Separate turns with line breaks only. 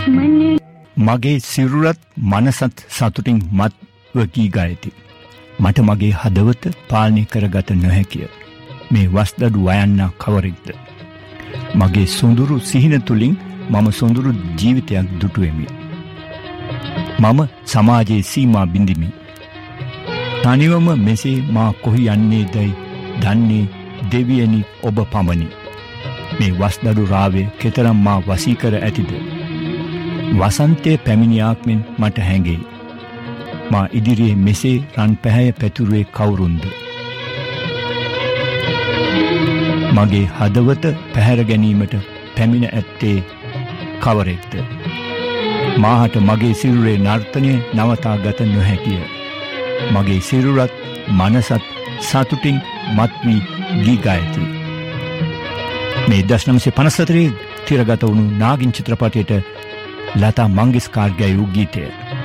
මගේ සිරුරත් මනසත් සතුටින් මත්ව ගී ගයති. මට මගේ හදවත පාලනය කරගත නොහැකිය. මේ වස්දඩු වයන්නා කවරෙක්ද? මගේ සොඳුරු සිහින තුළින් මම සොඳුරු ජීවිතයක් දුටුවෙමි. මම සමාජයේ සීමා බිඳිමි. තනිවම මෙසේ මා කොහි යන්නේ දැයි දන්නේ දෙවියනි ඔබ පමණි. මේ වස්දඩු රාවේ කෙතරම් මා වසී කර ඇතිද? වසන්තය පැමිණියාක් මෙන් මට හැඟේ. මා ඉදිරියේ මෙසේ රන් පැහැය පැතුරුවේ කවුරුන්ද? මගේ හදවත පැහැර ගැනීමට පැමිණ ඇත්තේ කවරෙක්ද? මාහට මගේ සිරුරේ නර්තනය නවතා ගත නොහැකිය. මගේ සිරුරත් මනසත් සතුටින් මත්වී ගී ගයති. මේ 1954 තිරගත වුණු නාගින් චිත්‍රපටයට ලතා මංගেশකර් ගැයූ ගීතය.